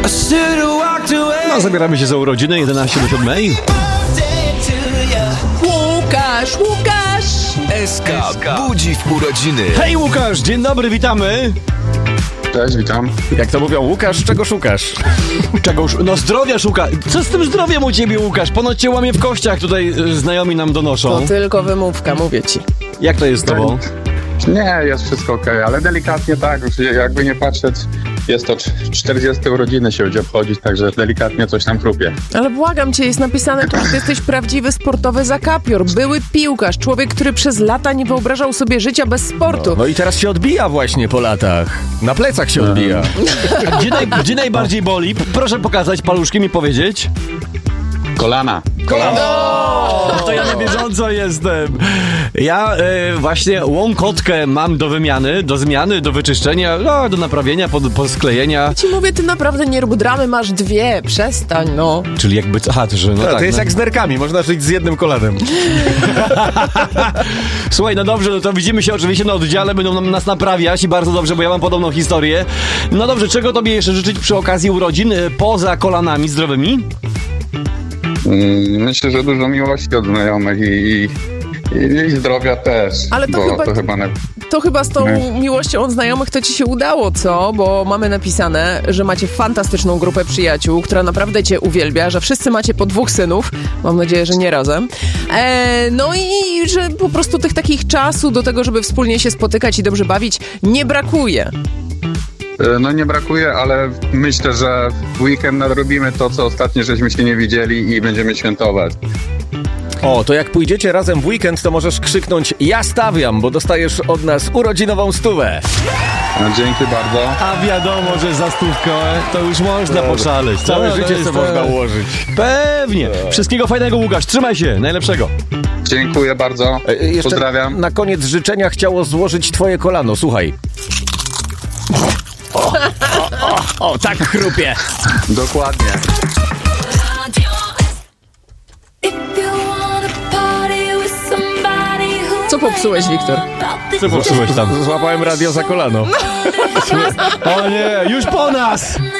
No, zabieramy się za urodziny 11 do 7. Łukasz! SK budzi w urodziny. Hej Łukasz, dzień dobry, witamy. Cześć, witam. Jak to mówią, Łukasz, czego szukasz? No zdrowia szuka. Co z tym zdrowiem u ciebie, Łukasz? Ponoć cię łamie w kościach, tutaj znajomi nam donoszą. To tylko wymówka, mówię ci. Jak to jest z tobą? Nie, jest wszystko okej, ale delikatnie tak, już jakby nie patrzeć, jest to 40 urodziny się będzie obchodzić, także delikatnie coś tam chrupie. Ale błagam cię, jest napisane tu, że ty jesteś prawdziwy sportowy zakapior, były piłkarz, człowiek, który przez lata nie wyobrażał sobie życia bez sportu. No i teraz się odbija właśnie po latach. Na plecach się odbija. A gdzie najbardziej boli? Proszę pokazać paluszkiem i powiedzieć. Kolana. To ja na bieżąco jestem. Ja właśnie łąkotkę mam do wymiany, do zmiany, do wyczyszczenia, no, do naprawienia, po sklejenia. Ci mówię, ty naprawdę nie rób dramy, masz dwie, przestań, no. Czyli jakby... Aha, że no No, tak. to jest no. jak z nerkami, można żyć z jednym kolanem. Słuchaj, no dobrze, no to widzimy się oczywiście na oddziale, będą nas naprawiać i bardzo dobrze, bo ja mam podobną historię. No dobrze, czego tobie jeszcze życzyć przy okazji urodzin, poza kolanami zdrowymi? Myślę, że dużo miłości od znajomych i zdrowia też. Ale to chyba z tą miłością od znajomych to ci się udało, co? Bo mamy napisane, że macie fantastyczną grupę przyjaciół, która naprawdę cię uwielbia, że wszyscy macie po 2 synów. Mam nadzieję, że nie razem. No i że po prostu tych takich czasu do tego, żeby wspólnie się spotykać i dobrze bawić, nie brakuje. No nie brakuje, ale myślę, że w weekend nadrobimy to, co ostatnio żeśmy się nie widzieli i będziemy świętować. O, to jak pójdziecie razem w weekend, to możesz krzyknąć ja stawiam, bo dostajesz od nas urodzinową 100. No, dzięki bardzo. A wiadomo, że za 100 to już można poszaleć. Całe życie sobie można ułożyć. Pewnie. Wszystkiego fajnego, Łukasz. Trzymaj się. Najlepszego. Dziękuję bardzo. Jeszcze Pozdrawiam. na koniec życzenia chciało złożyć twoje kolano, słuchaj. O, tak chrupie. Dokładnie. Co popsułeś, Wiktor? Co popsułeś tam? Złapałem radio za kolano. O nie, już po nas!